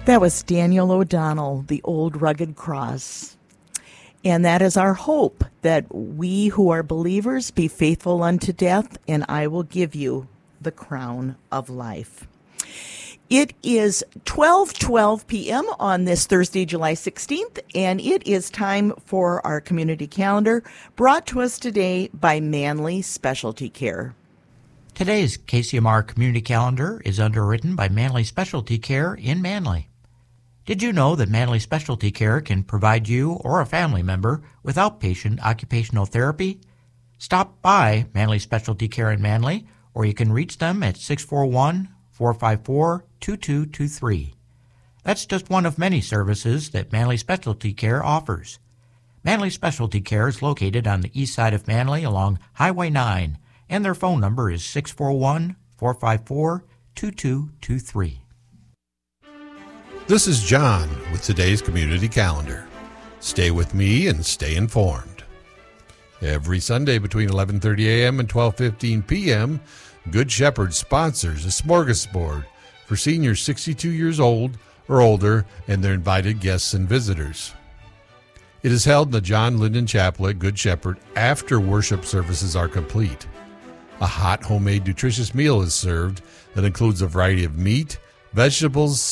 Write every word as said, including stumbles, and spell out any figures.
That was Daniel O'Donnell, The Old Rugged Cross. And that is our hope, that we who are believers be faithful unto death, and I will give you the crown of life. It is twelve twelve p.m. on this Thursday, July sixteenth, and it is time for our community calendar, brought to us today by Manly Specialty Care. Today's K C M R community calendar is underwritten by Manly Specialty Care in Manly. Did you know that Manly Specialty Care can provide you or a family member with outpatient occupational therapy? Stop by Manly Specialty Care in Manly, or you can reach them at six four one, four five four, two two two three. That's just one of many services that Manly Specialty Care offers. Manly Specialty Care is located on the east side of Manly along Highway nine, and their phone number is six four one, four five four, two two two three. This is John with today's community calendar. Stay with me and stay informed. Every Sunday between eleven thirty a.m. and twelve fifteen p.m., Good Shepherd sponsors a smorgasbord for seniors sixty-two years old or older and their invited guests and visitors. It is held in the John Linden Chapel at Good Shepherd after worship services are complete. A hot, homemade, nutritious meal is served that includes a variety of meat, vegetables,